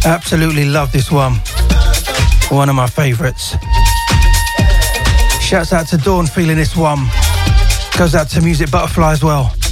Absolutely love this one. One of my favourites. Shouts out to Dawn feeling this one. Goes out to Music Butterfly as well.